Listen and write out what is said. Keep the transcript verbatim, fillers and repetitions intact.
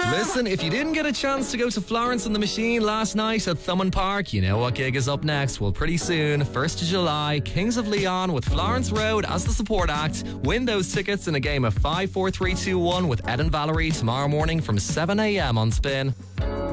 Listen, if you didn't get a chance to go to Florence and the Machine last night at Thomond Park, you know what gig is up next. Well, pretty soon, first of July, Kings of Leon with Florence Road as the support act. Win those tickets in a game of five, four, three, two, one with Ed and Valerie tomorrow morning from seven a.m. on Spin.